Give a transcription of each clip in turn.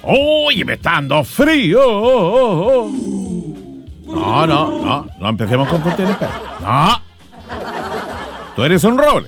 ¡Uy, me está dando frío! No empecemos con cuestiones. No. Tú eres un roble.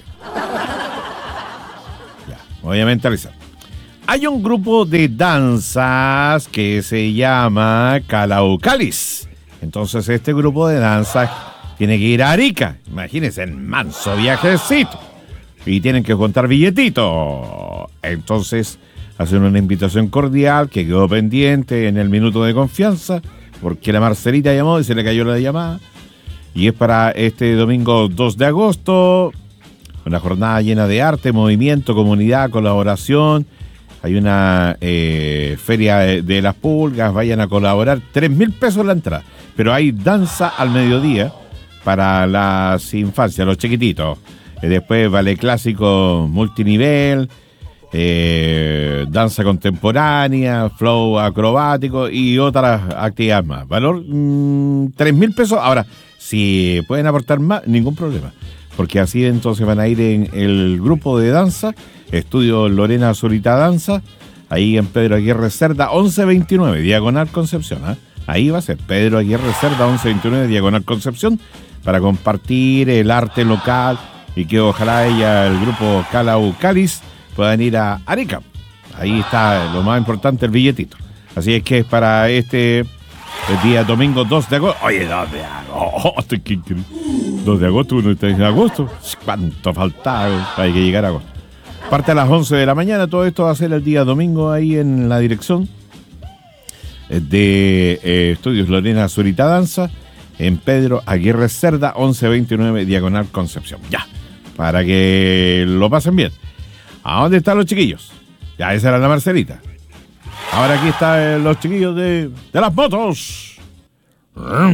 Ya, voy a mentalizar. Hay un grupo de danzas que se llama Calaucalis. Entonces este grupo de danzas tiene que ir a Arica. Imagínense, el manso viajecito. Y tienen que contar billetito. Entonces hacen una invitación cordial que quedó pendiente en el minuto de confianza, porque la Marcelita llamó y se le cayó la llamada. Y es para este domingo 2 de agosto, una jornada llena de arte, movimiento, comunidad, colaboración. Hay una feria de las pulgas, vayan a colaborar, 3,000 pesos la entrada. Pero hay danza al mediodía para las infancias, los chiquititos. Después ballet clásico multinivel, danza contemporánea, flow acrobático y otras actividades más. Valor 3,000 pesos. Ahora, si pueden aportar más, ningún problema. Porque así entonces van a ir en el grupo de danza, Estudio Lorena Zurita Danza, ahí en Pedro Aguirre Cerda, 1129, Diagonal Concepción. Ahí va a ser Pedro Aguirre Cerda, 1129, Diagonal Concepción, para compartir el arte local y que ojalá el grupo Calaucalis puedan ir a Arica. Ahí está lo más importante, el billetito. Así es que es para el día domingo 2 de agosto. Oye, 2 de agosto. 2 de agosto, uno está en agosto. ¿Cuánto faltaba? Hay que llegar a agosto. Parte a las 11 de la mañana. Todo esto va a ser el día domingo ahí en la dirección de Estudios Lorena Zurita Danza, en Pedro Aguirre Cerda, 1129, Diagonal Concepción. Ya, para que lo pasen bien. ¿A dónde están los chiquillos? Ya, esa era la Marcelita. Ahora aquí están los chiquillos de las motos. Oh,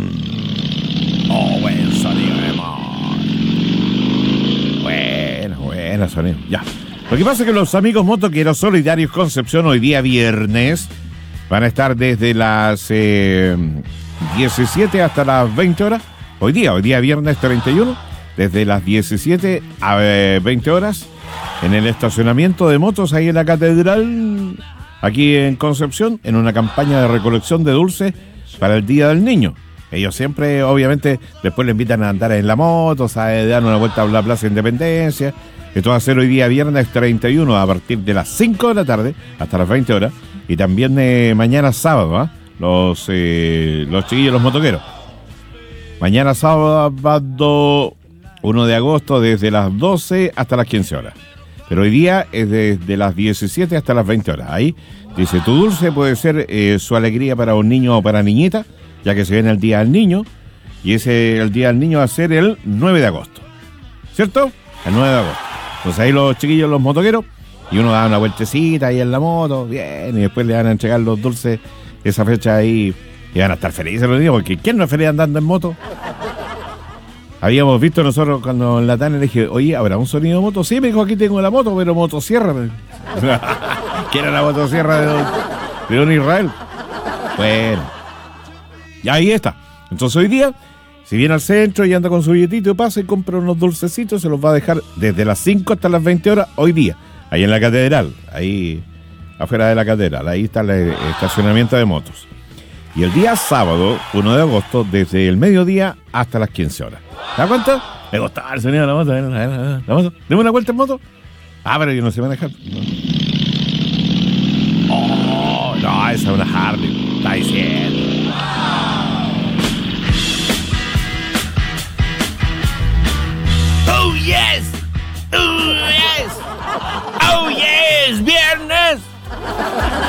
buen sonido de moto. Bueno sonido. Ya. Lo que pasa es que los amigos motoqueros solidarios Concepción hoy día viernes van a estar desde las 17 hasta las 20 horas. Hoy día viernes 31, desde las 17 a 20 horas en el estacionamiento de motos ahí en la Catedral, aquí en Concepción, en una campaña de recolección de dulces para el Día del Niño. Ellos siempre, obviamente, después le invitan a andar en la moto, ¿sabes? Dan una vuelta a la Plaza Independencia. Esto va a ser hoy día viernes 31 a partir de las 5 de la tarde hasta las 20 horas. Y también mañana sábado, los chiquillos, los motoqueros. Mañana sábado 1 de agosto desde las 12 hasta las 15 horas. Pero hoy día es desde las 17 hasta las 20 horas. Ahí dice, tu dulce puede ser su alegría para un niño o para niñita, ya que se viene el Día del Niño. Y el Día del Niño va a ser el 9 de agosto. ¿Cierto? El 9 de agosto. Entonces ahí los chiquillos, los motoqueros, y uno da una vueltecita ahí en la moto, bien, y después le van a entregar los dulces esa fecha ahí, y van a estar felices los niños, porque ¿quién no es feliz andando en moto? Habíamos visto nosotros cuando en la TAN le dije, oye, ¿habrá un sonido de moto? Sí, me dijo, aquí tengo la moto, pero motosierra. ¿Qué era la motosierra de don Israel? Bueno, y ahí está. Entonces hoy día, si viene al centro y anda con su billetito, pasa y compra unos dulcecitos, se los va a dejar desde las 5 hasta las 20 horas hoy día, ahí en la Catedral, ahí afuera de la Catedral, ahí está el estacionamiento de motos. Y el día sábado, 1 de agosto, desde el mediodía hasta las 15 horas. ¿Te das cuenta? Me gustaba el sonido de la moto. La moto. ¿Deme una vuelta en moto? Pero yo no sé manejar. Oh, no, esa es una Harley. Está diciendo. ¡Oh, yes! ¡Oh, yes! ¡Oh, yes! ¡Viernes!